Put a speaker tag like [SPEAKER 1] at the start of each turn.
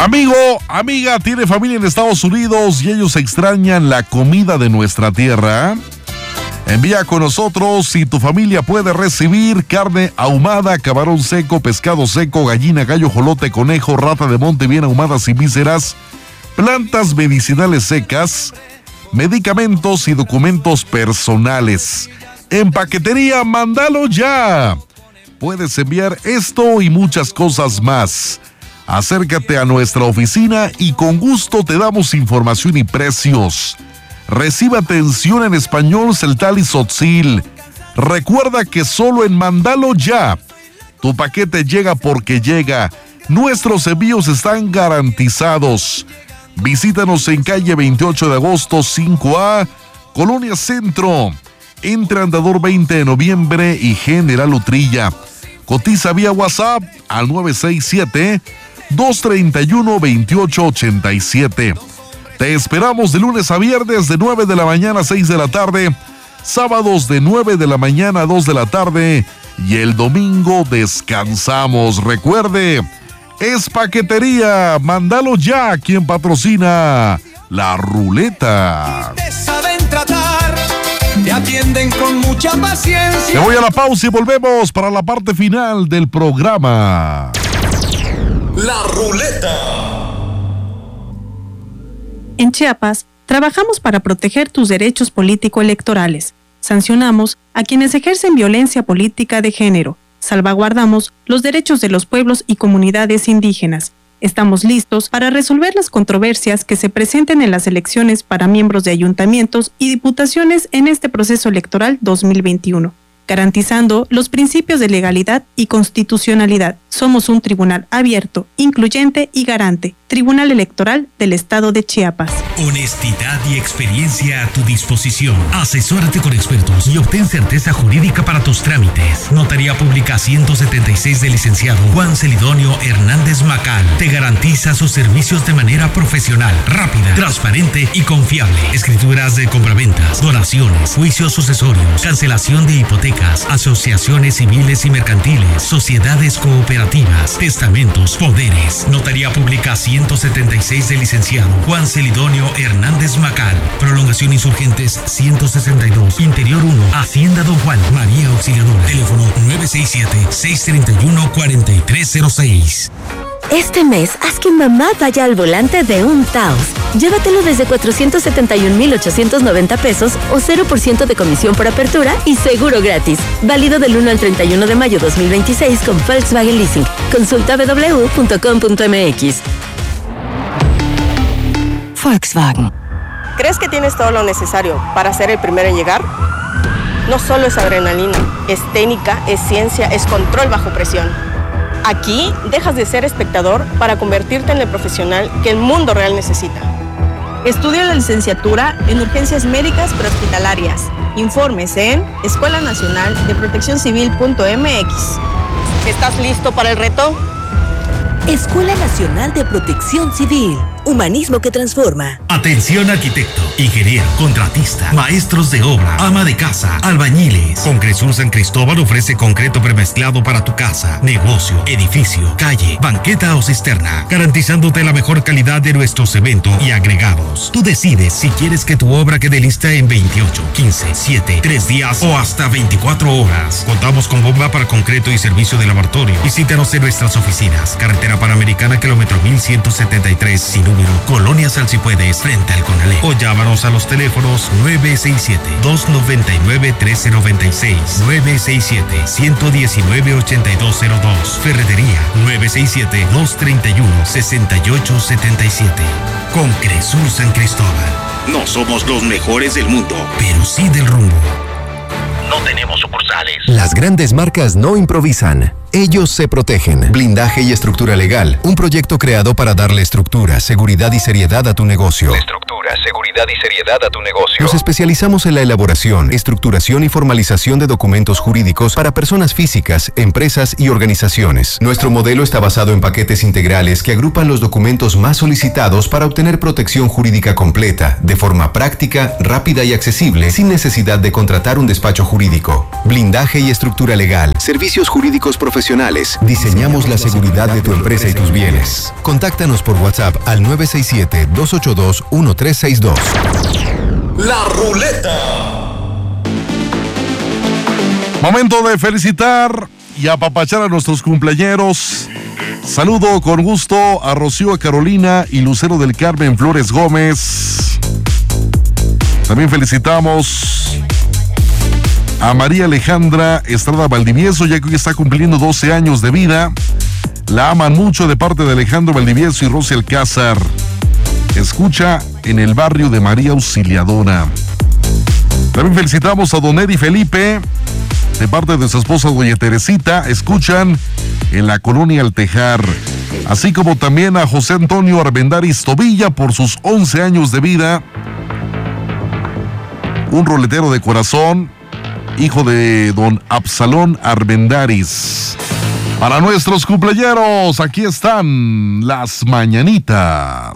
[SPEAKER 1] Amigo, amiga, ¿tiene familia en Estados Unidos y ellos extrañan la comida de nuestra tierra? Envía con nosotros si tu familia puede recibir carne ahumada, camarón seco, pescado seco, gallina, gallo, jolote, conejo, rata de monte bien ahumadas y vísceras, plantas medicinales secas, medicamentos y documentos personales. En Paquetería Mándalo Ya. Puedes enviar esto y muchas cosas más. Acércate a nuestra oficina y con gusto te damos información y precios. Recibe atención en español, celtal y tzotzil. Recuerda que solo en Mándalo Ya tu paquete llega porque llega. Nuestros envíos están garantizados. Visítanos en calle 28 de agosto 5A, Colonia Centro, entre Andador 20 de Noviembre y General Utrilla. Cotiza vía WhatsApp al 967-231-2887. Te esperamos de lunes a viernes de 9 de la mañana a 6 de la tarde, sábados de 9 de la mañana a 2 de la tarde y el domingo descansamos. Recuerde, es Paquetería Mándalo Ya quien patrocina La Ruleta.
[SPEAKER 2] Te saben tratar, te atienden con mucha paciencia.
[SPEAKER 1] Me voy a la pausa y volvemos para la parte final del programa.
[SPEAKER 2] La Ruleta.
[SPEAKER 3] En Chiapas, trabajamos para proteger tus derechos político-electorales. Sancionamos a quienes ejercen violencia política de género. Salvaguardamos los derechos de los pueblos y comunidades indígenas. Estamos listos para resolver las controversias que se presenten en las elecciones para miembros de ayuntamientos y diputaciones en este proceso electoral 2021, garantizando los principios de legalidad y constitucionalidad. Somos un tribunal abierto, incluyente y garante. Tribunal Electoral del Estado de Chiapas.
[SPEAKER 4] Honestidad y experiencia a tu disposición. Asesórate con expertos y obtén certeza jurídica para tus trámites. Notaría Pública 176 del licenciado Juan Celidonio Hernández Macal te garantiza sus servicios de manera profesional, rápida, transparente y confiable. Escrituras de compraventas, donaciones, juicios sucesorios, cancelación de hipotecas, asociaciones civiles y mercantiles, sociedades cooperativas, testamentos, poderes. Notaría Pública 176 del licenciado Juan Celidonio Hernández Macal. Prolongación Insurgentes 162, Interior 1, Hacienda Don Juan, María Auxiliadora. Teléfono 967-631-4306.
[SPEAKER 5] Este mes, haz que mamá vaya al volante de un Taos. Llévatelo desde 471,890 pesos o 0% de comisión por apertura y seguro gratis. Válido del 1 al 31 de mayo 2026 con Volkswagen Leasing. Consulta www.com.mx. Volkswagen.
[SPEAKER 6] ¿Crees que tienes todo lo necesario para ser el primero en llegar? No solo es adrenalina, es técnica, es ciencia, es control bajo presión. Aquí dejas de ser espectador para convertirte en el profesional que el mundo real necesita. Estudia la licenciatura en urgencias médicas prehospitalarias. Informes en Escuela Nacional de Protección Civil.mx. ¿Estás listo para el reto?
[SPEAKER 5] Escuela Nacional de Protección Civil. Humanismo que transforma.
[SPEAKER 4] Atención arquitecto, ingeniero, contratista, maestros de obra, ama de casa, albañiles. Concresur San Cristóbal ofrece concreto premezclado para tu casa, negocio, edificio, calle, banqueta o cisterna, garantizándote la mejor calidad de nuestro cemento y agregados. Tú decides si quieres que tu obra quede lista en 28, 15, 7, 3 días o hasta 24 horas. Contamos con bomba para concreto y servicio de laboratorio. Visítanos en nuestras oficinas. Carretera Panamericana, kilómetro 1173, sin número, Colonia Salsipuedes, frente al Conalé. O llámanos a los teléfonos 967-299-1396, 967-119-8202, Ferretería 967-231-6877. Concresur San Cristóbal. No somos los mejores del mundo, pero sí del rumbo. No tenemos sucursales.
[SPEAKER 7] Las grandes marcas no improvisan. Ellos se protegen. Blindaje y estructura legal. Un proyecto creado para darle estructura, seguridad y seriedad a tu negocio.
[SPEAKER 8] Estructura, seguridad y seriedad a tu negocio.
[SPEAKER 7] Nos especializamos en la elaboración, estructuración y formalización de documentos jurídicos para personas físicas, empresas y organizaciones. Nuestro modelo está basado en paquetes integrales que agrupan los documentos más solicitados para obtener protección jurídica completa, de forma práctica, rápida y accesible, sin necesidad de contratar un despacho jurídico jurídico, blindaje y estructura legal, servicios jurídicos profesionales. Diseñamos la seguridad de tu empresa y tus bienes. Contáctanos por WhatsApp al 967-282-1362.
[SPEAKER 9] La Ruleta.
[SPEAKER 1] Momento de felicitar y apapachar a nuestros cumpleañeros. Saludo con gusto a Rocío, a Carolina y Lucero del Carmen Flores Gómez. También felicitamos a María Alejandra Estrada Valdivieso, ya que hoy está cumpliendo 12 años de vida. La aman mucho de parte de Alejandro Valdivieso y Rosy Alcázar. Escucha en el barrio de María Auxiliadora. También felicitamos a Don Eddie Felipe, de parte de su esposa doña Teresita. Escuchan en la colonia El Tejar. Así como también a José Antonio Arbendáriz Tobilla por sus 11 años de vida. Un roletero de corazón, hijo de don Absalón Arbendáriz. Para nuestros cumpleañeros, aquí están las mañanitas.